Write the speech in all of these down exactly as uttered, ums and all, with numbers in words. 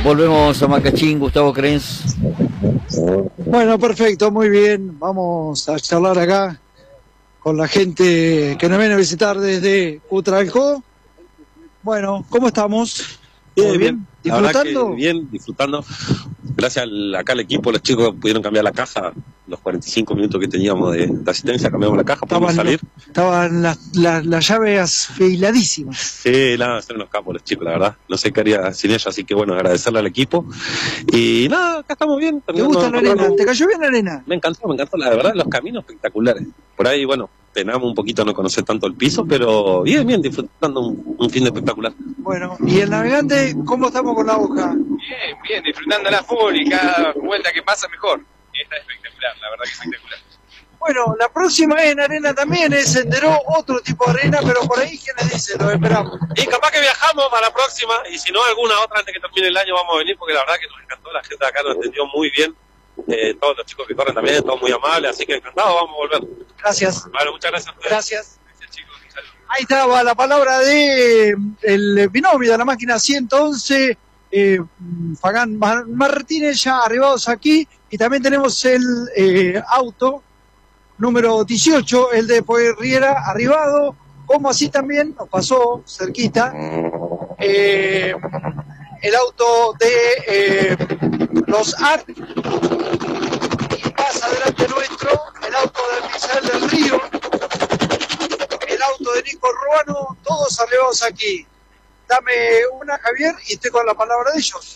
Volvemos a Macachín, Gustavo Crenz. Bueno, perfecto, muy bien. Vamos a charlar acá con la gente que nos viene a visitar desde Cutralcó. Bueno, ¿cómo estamos? Bien, bien. ¿Disfrutando? Bien, disfrutando. Gracias al, acá al equipo, los chicos pudieron cambiar la caja. Los cuarenta y cinco minutos que teníamos de, de asistencia, cambiamos la caja, pudimos salir. Estaban las, las, las llaves afiladísimas. Sí, nada, son unos capos los chicos, la verdad. No sé qué haría sin ellos, así que bueno, agradecerle al equipo. Y nada, acá estamos bien. ¿Te gusta la arena? ¿Te cayó bien la arena? Me encantó, me encantó, la verdad, los caminos espectaculares. Por ahí, bueno, penamos un poquito no conocer tanto el piso, pero bien, bien, disfrutando un, un fin de espectacular. Bueno, y el navegante, ¿cómo estamos con la hoja? Bien, bien, disfrutando la full y cada vuelta que pasa mejor. Está espectacular, la verdad que espectacular. Bueno, la próxima es en arena también, es sendero, otro tipo de arena, pero por ahí, ¿quién les dice? Lo esperamos. Y capaz que viajamos para la próxima, y si no, alguna otra antes que termine el año vamos a venir, porque la verdad que nos encantó, la gente de acá nos atendió muy bien, eh, todos los chicos que corren también, todos muy amables, así que encantado, vamos a volver. Gracias. Bueno, muchas gracias a ustedes. Gracias. Gracias, chicos. Ahí estaba la palabra de el binomio de la máquina ciento once, eh, Fagán Martínez, ya arribados aquí, y también tenemos el eh, auto número dieciocho, el de Poirriera, arribado, como así también nos pasó cerquita eh, el auto de eh, los A R, y pasa delante nuestro el auto de Misael del Río, el auto de Nico Ruano, todos arribados aquí. Dame una, Javier, y estoy con la palabra de ellos.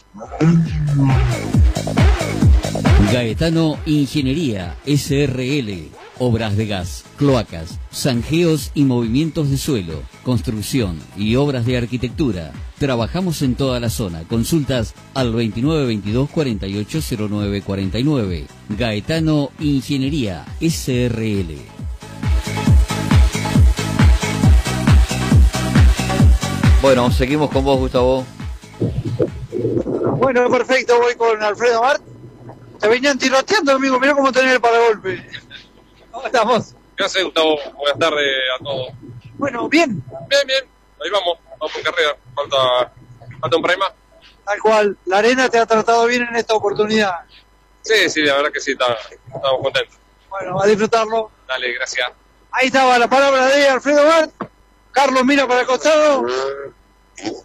Gaetano Ingeniería S R L. Obras de gas, cloacas, zanjeos y movimientos de suelo, construcción y obras de arquitectura. Trabajamos en toda la zona. Consultas al veintinueve veintidós cuarenta y ocho cero nueve cuarenta y nueve. Gaetano Ingeniería S R L. Bueno, seguimos con vos, Gustavo. Bueno, perfecto, voy con Alfredo Mart. Te venían tiroteando, amigo, mirá cómo tenés el paragolpe. ¿Cómo estamos? ¿Qué haces, Gustavo? Buenas tardes a todos. Bueno, bien. Bien, bien. Ahí vamos. Vamos en carrera. Falta, falta un par más. Tal cual. La arena te ha tratado bien en esta oportunidad. Sí, sí, la verdad que sí. Está, estamos contentos. Bueno, a disfrutarlo. Dale, gracias. Ahí estaba la palabra de Alfredo Bart. Carlos mira para el costado.